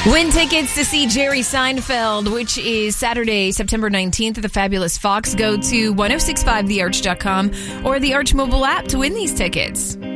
Win tickets to see Jerry Seinfeld, which is Saturday, September 19th at the Fabulous Fox. Go to 1065thearch.com or the Arch mobile app to win these tickets.